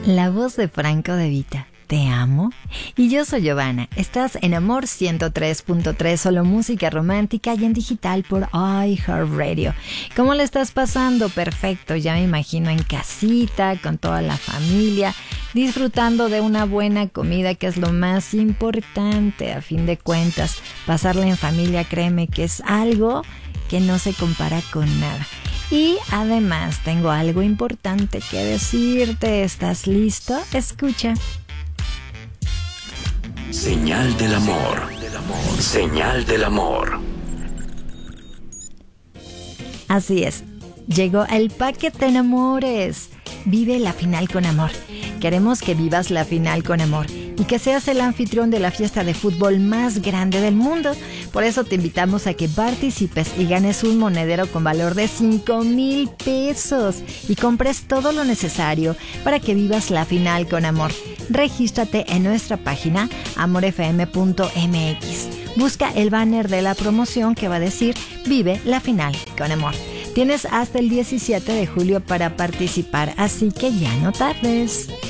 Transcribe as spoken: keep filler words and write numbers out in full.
La voz de Franco De Vita. Te amo. Y yo soy Giovanna. Estás en Amor ciento tres punto tres, solo música romántica y en digital por iHeartRadio. ¿Cómo le estás pasando? Perfecto, ya me imagino en casita, con toda la familia, disfrutando de una buena comida, que es lo más importante a fin de cuentas. Pasarla en familia, créeme que es algo que no se compara con nada. Y además tengo algo importante que decirte. ¿Estás listo? Escucha. Señal del amor. Señal del amor. Así es. Llegó el paquete enamores. Vive la final con amor. Queremos que vivas la final con amor y que seas el anfitrión de la fiesta de fútbol más grande del mundo. Por eso te invitamos a que participes y ganes un monedero con valor de cinco mil pesos y compres todo lo necesario para que vivas la final con amor. Regístrate en nuestra página amor f m punto m x. Busca el banner de la promoción que va a decir Vive la final con amor. Tienes hasta el diecisiete de julio para participar, así que ya no tardes.